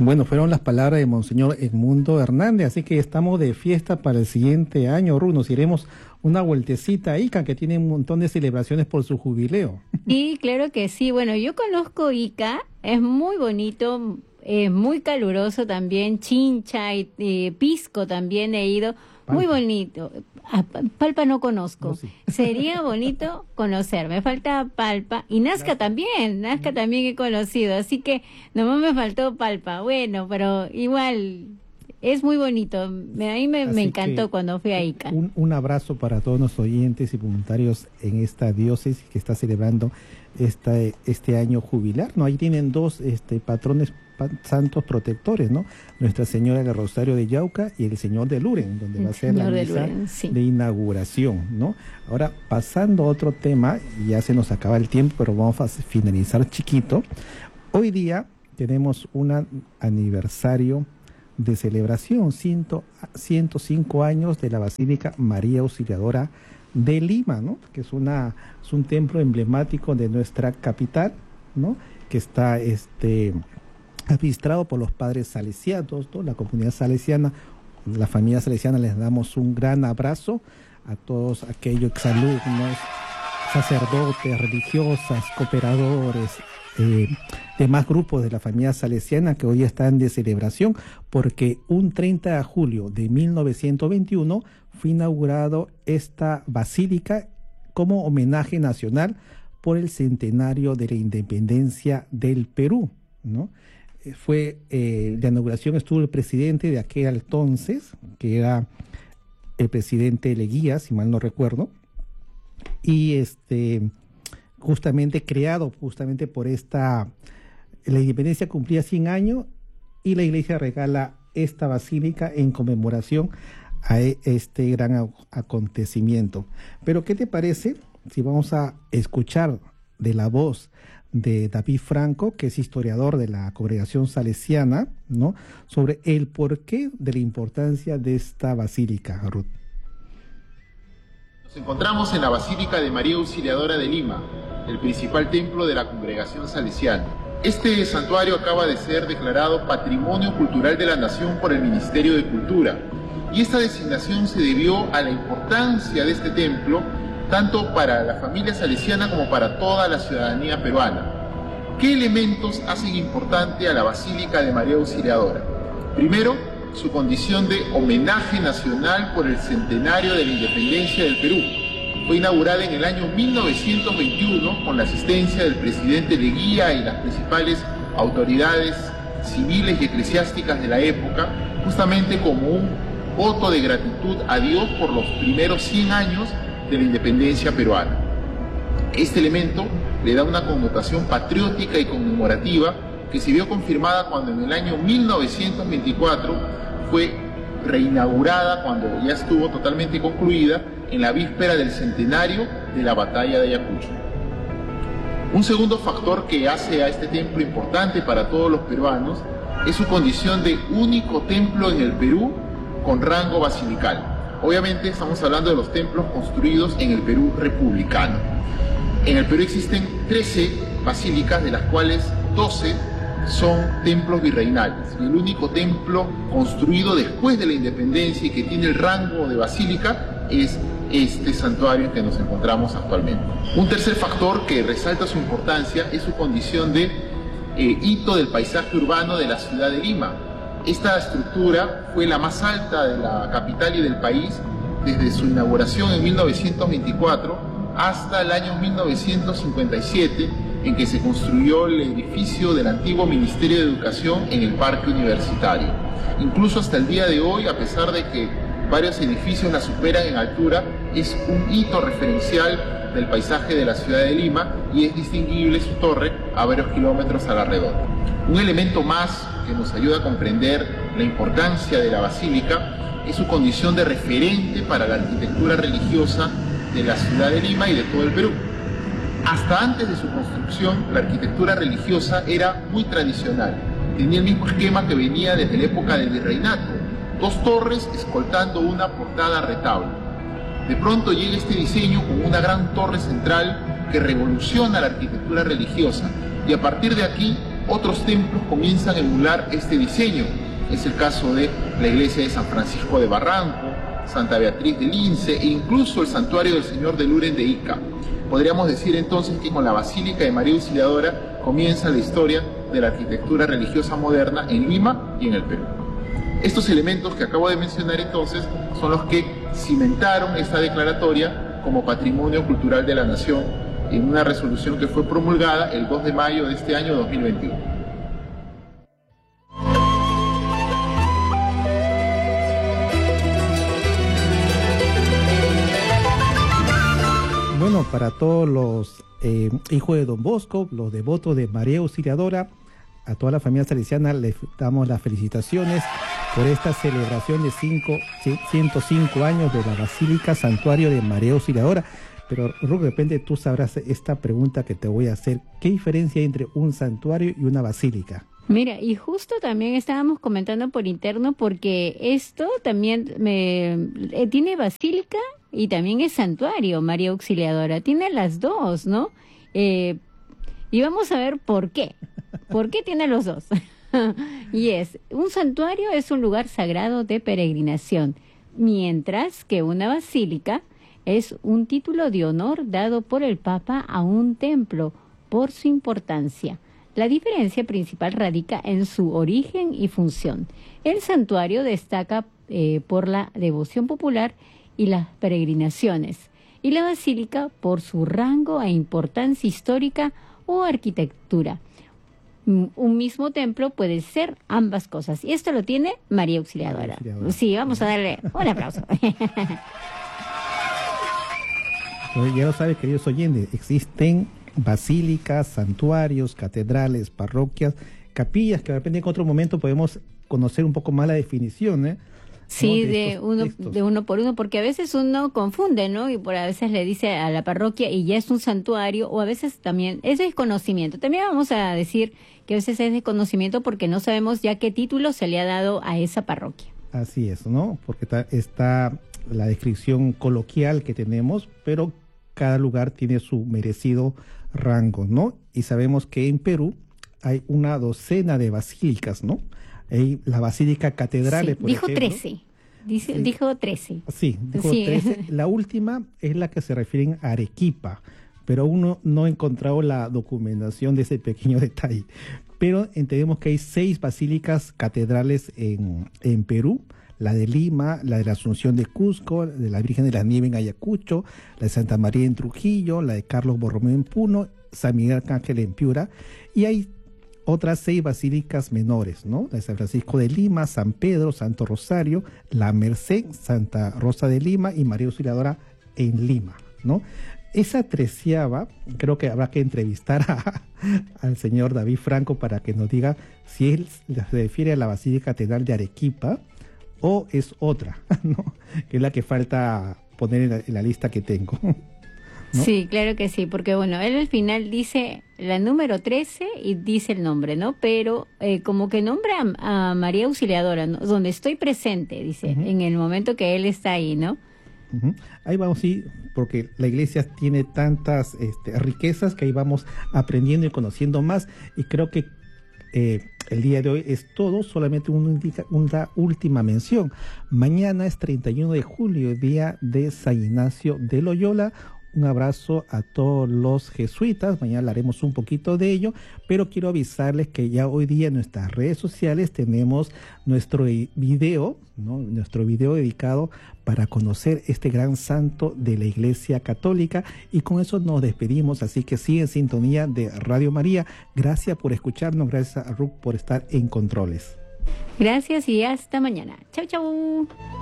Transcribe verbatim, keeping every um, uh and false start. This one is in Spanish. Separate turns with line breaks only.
Bueno, fueron las palabras de Monseñor Edmundo Hernández, así que estamos de fiesta para el siguiente año, Ruth. Nos iremos una vueltecita a Ica, que tiene un montón de celebraciones por su jubileo.
Sí, claro que sí. Bueno, yo conozco Ica, es muy bonito, es muy caluroso también. Chincha y eh, Pisco también he ido. Palpa. Muy bonito. A Palpa no conozco. No, sí. Sería bonito conocer. Me falta Palpa. Y Nazca Gracias. también. Nazca también he conocido. Así que nomás me faltó Palpa. Bueno, pero igual es muy bonito. Me, a mí me, me encantó cuando fui a Ica.
Un, un abrazo para todos nuestros oyentes y voluntarios en esta diócesis que está celebrando esta, este año jubilar, ¿no? Ahí tienen dos este, patrones santos protectores, ¿no? Nuestra Señora del Rosario de Yauca y el Señor de Luren, donde el va a ser la misa de, Luren, sí. de inauguración, ¿no? Ahora, pasando a otro tema, ya se nos acaba el tiempo, pero vamos a finalizar chiquito. Hoy día tenemos un aniversario de celebración, ciento cinco años de la Basílica María Auxiliadora de Lima, ¿no? Que es, una, es un templo emblemático de nuestra capital, ¿no? Que está este administrado por los padres salesianos, ¿no? La comunidad salesiana, la familia salesiana, les damos un gran abrazo a todos aquellos exalumnos, sacerdotes, religiosas, cooperadores, eh, demás grupos de la familia salesiana que hoy están de celebración, porque un treinta de julio de mil novecientos veintiuno fue inaugurado esta basílica como homenaje nacional por el centenario de la independencia del Perú, ¿no? Fue, eh, la inauguración estuvo el presidente de aquel entonces, que era el presidente Leguía, si mal no recuerdo, y este justamente creado justamente por esta, la independencia cumplía cien años y la iglesia regala esta basílica en conmemoración a este gran acontecimiento. Pero ¿qué te parece si vamos a escuchar de la voz de David Franco, que es historiador de la congregación salesiana, ¿no?, sobre el porqué de la importancia de esta basílica, Ruth?
Nos encontramos en la Basílica de María Auxiliadora de Lima, el principal templo de la congregación salesiana. Este santuario acaba de ser declarado Patrimonio Cultural de la Nación por el Ministerio de Cultura, y esta designación se debió a la importancia de este templo tanto para la familia salesiana como para toda la ciudadanía peruana. ¿Qué elementos hacen importante a la Basílica de María Auxiliadora? Primero, su condición de homenaje nacional por el centenario de la independencia del Perú. Fue inaugurada en el año mil novecientos veintiuno con la asistencia del presidente Leguía y las principales autoridades civiles y eclesiásticas de la época, justamente como un voto de gratitud a Dios por los primeros cien años de la independencia peruana. Este elemento le da una connotación patriótica y conmemorativa que se vio confirmada cuando en el año mil novecientos veinticuatro fue reinaugurada, cuando ya estuvo totalmente concluida, en la víspera del centenario de la batalla de Ayacucho. Un segundo factor que hace a este templo importante para todos los peruanos es su condición de único templo en el Perú con rango basilical. Obviamente estamos hablando de los templos construidos en el Perú republicano. En el Perú existen trece basílicas, de las cuales doce son templos virreinales. Y el único templo construido después de la independencia y que tiene el rango de basílica es este santuario en que nos encontramos actualmente. Un tercer factor que resalta su importancia es su condición de eh, hito del paisaje urbano de la ciudad de Lima. Esta estructura fue la más alta de la capital y del país desde su inauguración en mil novecientos veinticuatro hasta el año mil novecientos cincuenta y siete, en que se construyó el edificio del antiguo Ministerio de Educación en el Parque Universitario. Incluso hasta el día de hoy, a pesar de que varios edificios la superan en altura, es un hito referencial del paisaje de la ciudad de Lima y es distinguible su torre a varios kilómetros a la redonda. Un elemento más que nos ayuda a comprender la importancia de la basílica es su condición de referente para la arquitectura religiosa de la ciudad de Lima y de todo el Perú. Hasta antes de su construcción, la arquitectura religiosa era muy tradicional. Tenía el mismo esquema que venía desde la época del virreinato: dos torres escoltando una portada retablo. De pronto llega este diseño con una gran torre central que revoluciona la arquitectura religiosa, y a partir de aquí otros templos comienzan a emular este diseño. Es el caso de la iglesia de San Francisco de Barranco, Santa Beatriz de Lince e incluso el santuario del Señor de Luren de Ica. Podríamos decir entonces que con la Basílica de María Auxiliadora comienza la historia de la arquitectura religiosa moderna en Lima y en el Perú. Estos elementos que acabo de mencionar entonces son los que cimentaron esta declaratoria como Patrimonio Cultural de la Nación en una resolución que fue promulgada el dos de mayo de este año dos mil veintiuno.
Bueno, para todos los eh, hijos de Don Bosco, los devotos de María Auxiliadora, a toda la familia salesiana les damos las felicitaciones por esta celebración de cinco, ciento cinco años de la Basílica Santuario de María Auxiliadora. Pero, Ruth, de repente tú sabrás esta pregunta que te voy a hacer. ¿Qué diferencia hay entre un santuario y una basílica?
Mira, y justo también estábamos comentando por interno porque esto también me, eh, tiene basílica y también es santuario, María Auxiliadora. Tiene las dos, ¿no? Eh, y vamos a ver por qué. ¿Por qué tiene los dos? Y es, un santuario es un lugar sagrado de peregrinación, mientras que una basílica es un título de honor dado por el Papa a un templo por su importancia. La diferencia principal radica en su origen y función. El santuario destaca eh, por la devoción popular y las peregrinaciones, y la basílica por su rango e importancia histórica o arquitectura. Un mismo templo puede ser ambas cosas, y esto lo tiene María Auxiliadora. Auxiliadora. Sí, vamos a darle un aplauso.
Ya lo sabes, queridos oyentes, existen basílicas, santuarios, catedrales, parroquias, capillas, que de repente en otro momento podemos conocer un poco más la definición, ¿eh?
Sí,
¿no? de,
de uno textos. de uno por uno, porque a veces uno confunde, ¿no? Y por a veces le dice a la parroquia y ya es un santuario, o a veces también es desconocimiento. También vamos a decir que a veces es desconocimiento porque no sabemos ya qué título se le ha dado a esa parroquia.
Así es, ¿no? Porque está, está la descripción coloquial que tenemos, pero cada lugar tiene su merecido rango, ¿no? Y sabemos que en Perú hay una docena de basílicas, ¿no? Hay la Basílica Catedrales,
sí,
por
dijo
ejemplo.
trece. Dice,
sí.
Dijo trece.
Sí, dijo
sí.
trece. La última es la que se refiere a Arequipa, pero aún no, no he encontrado la documentación de ese pequeño detalle. Pero entendemos que hay seis basílicas catedrales en, en Perú: la de Lima, la de la Asunción de Cusco, la de la Virgen de la Nieve en Ayacucho, la de Santa María en Trujillo, la de Carlos Borromeo en Puno, San Miguel Arcángel en Piura, y hay otras seis basílicas menores, ¿no? La de San Francisco de Lima, San Pedro, Santo Rosario, La Merced, Santa Rosa de Lima y María Auxiliadora en Lima, ¿no? Esa treceava, creo que habrá que entrevistar a, al señor David Franco para que nos diga si él se refiere a la Basílica Catedral de Arequipa o es otra, ¿no? Que es la que falta poner en la, en la lista que tengo, ¿no?
Sí, claro que sí, porque bueno, él al final dice la número trece y dice el nombre, ¿no? Pero eh, como que nombra a, a María Auxiliadora, ¿no? Donde estoy presente, dice, uh-huh. en el momento que él está ahí, ¿no?
Uh-huh. Ahí vamos, sí, porque la iglesia tiene tantas este, riquezas que ahí vamos aprendiendo y conociendo más, y creo que eh, el día de hoy es todo, solamente una, una última mención. Mañana es treinta y uno de julio, día de San Ignacio de Loyola. Un abrazo a todos los jesuitas, mañana hablaremos un poquito de ello, pero quiero avisarles que ya hoy día en nuestras redes sociales tenemos nuestro video, ¿no? Nuestro video dedicado para conocer este gran santo de la Iglesia Católica, y con eso nos despedimos, así que sigue en sintonía de Radio María. Gracias por escucharnos, gracias a Ruth por estar en controles.
Gracias y hasta mañana. Chau, chau.